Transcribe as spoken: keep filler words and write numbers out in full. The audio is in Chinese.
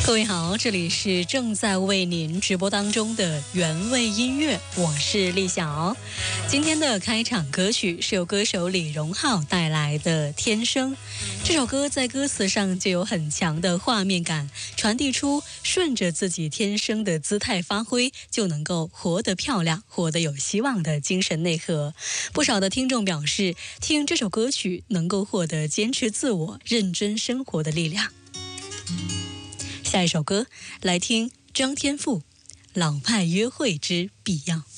各位好，这里是正在为您直播当中的原味音乐，我是丽晓。今天的开场歌曲是由歌手李荣浩带来的《天生》。这首歌在歌词上就有很强的画面感，传递出顺着自己天生的姿态发挥，就能够活得漂亮，活得有希望的精神内核。不少的听众表示，听这首歌曲能够获得坚持自我、认真生活的力量。下一首歌来听张天赋《老派约会之必要》。